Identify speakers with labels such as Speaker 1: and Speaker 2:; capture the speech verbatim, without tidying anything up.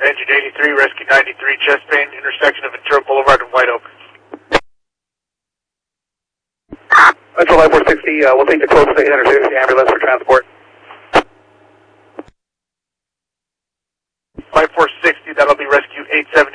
Speaker 1: Engine eighty-three, Rescue ninety-three, chest pain, intersection of Ventura Boulevard and White Oak.
Speaker 2: Metro Life four sixty, uh, we'll take the closest eight hundred fifty ambulance for transport.
Speaker 1: Life four sixty, that'll be Rescue eight seventy.